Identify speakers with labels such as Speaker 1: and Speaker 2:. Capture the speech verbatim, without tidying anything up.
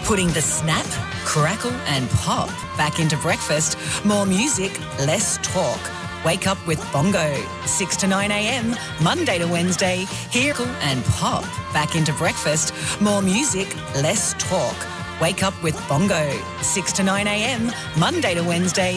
Speaker 1: Putting the snap, crackle and pop back into breakfast. More music, less talk. Wake up with Bongo, six to nine a.m, Monday to Wednesday. Hear and pop back into breakfast. More music, less talk. Wake up with Bongo, six to nine a.m, Monday to Wednesday.